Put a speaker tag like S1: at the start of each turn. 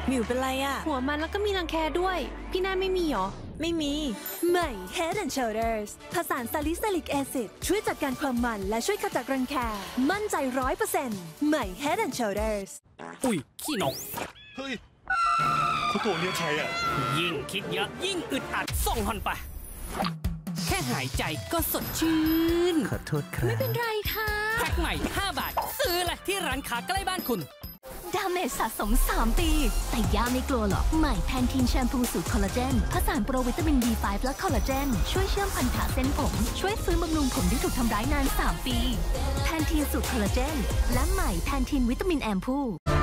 S1: หมิวเป็นไรอะ
S2: หัวมันแล้วก็มีรังแคด้วยพี่น่าไม่มีหรอ
S1: ไม่มีใหม่ Head and Shoulders ผสานซาลิซิลิกแอซิดช่วยจัดการความมันและช่วยขจัดรังแคมั่นใจ 100% ใหม่ Head and Shoulders
S3: อุ้ยขี้นก
S4: เฮ้ยเขาตัวเนี้ยใครอ่ะ
S3: ยิ่งคิดเยอะยิ่งอึดอัดส่งหอนไปแค่หายใจก็สดชื่น
S4: ขอโทษครับ
S2: ไม่เป็นไรค่ะ
S3: แพ็คใหม่5 บาทซื้อเลยที่ร้านค้าใกล้บ้านคุณ
S5: ดาเมจสะสม3 ปีแต่ย่าไม่กลัวหรอกใหม่แพนทีนแชมพูสูตรคอลลาเจนผสานโปรวิตามิน B5 และคอลลาเจนช่วยเชื่อมพันธะเส้นผมช่วยฟื้นบำรุงผมที่ถูกทำร้ายนาน3 ปีแพนทีนสูตรคอลลาเจนและใหม่แพนทีนวิตามินแอมพู